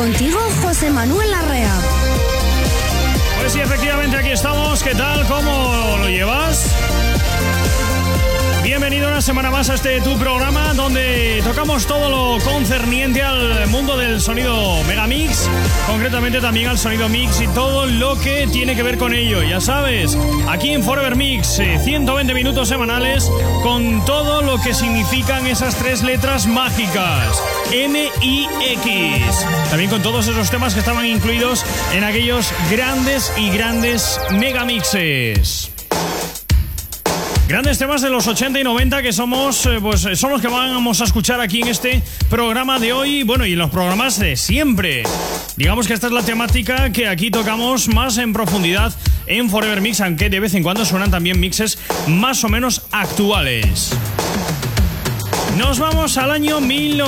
Contigo, José Manuel Larrea. Pues sí, efectivamente, aquí estamos. ¿Qué tal? ¿Cómo lo llevas? Bienvenido una semana más a este tu programa donde tocamos todo lo concerniente al mundo del sonido Megamix, concretamente también al sonido mix y todo lo que tiene que ver con ello. Ya sabes, aquí en Forever Mix, 120 minutos semanales con todo lo que significan esas tres letras mágicas, M-I-X. También con todos esos temas que estaban incluidos en aquellos grandes megamixes. Grandes temas de los 80 y 90 que somos, pues son los que vamos a escuchar aquí en este programa de hoy, bueno, y en los programas de siempre. Digamos que esta es la temática que aquí tocamos más en profundidad en Forever Mix, aunque de vez en cuando suenan también mixes más o menos actuales. Nos vamos al año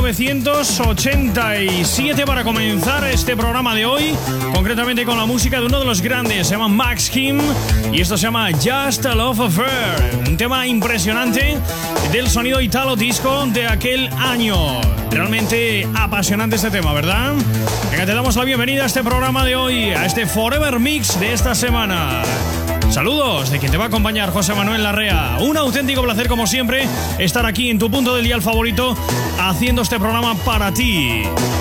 1987 para comenzar este programa de hoy, concretamente con la música de uno de los grandes, se llama Max Kim, y esto se llama Just a Love Affair, un tema impresionante del sonido italo disco de aquel año. Realmente apasionante este tema, ¿verdad? Venga, te damos la bienvenida a este programa de hoy, a este Forever Mix de esta semana. Saludos de quien te va a acompañar, José Manuel Larrea. Un auténtico placer, como siempre, estar aquí en tu punto del dial favorito, haciendo este programa para ti.